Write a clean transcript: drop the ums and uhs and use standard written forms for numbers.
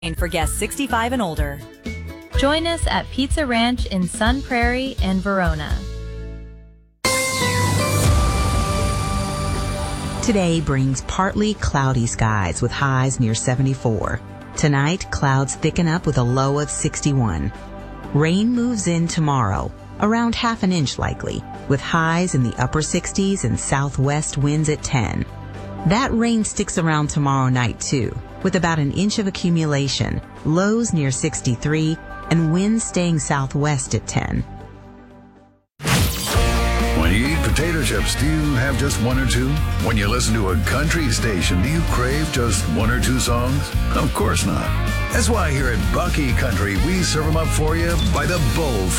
for guests 65 and older. Join us at Pizza Ranch in Sun Prairie and Verona. Today brings partly cloudy skies with highs near 74. Tonight, clouds thicken up with a low of 61. Rain moves in tomorrow, around half an inch likely, with highs in the upper 60s and southwest winds at 10. That rain sticks around tomorrow night too, with about an inch of accumulation, lows near 63, and winds staying southwest at 10. When you eat potato chips, do you have just one or two? When you listen to a country station, do you crave just one or two songs? Of course not. That's why here at Bucky Country, we serve them up for you by the bowl.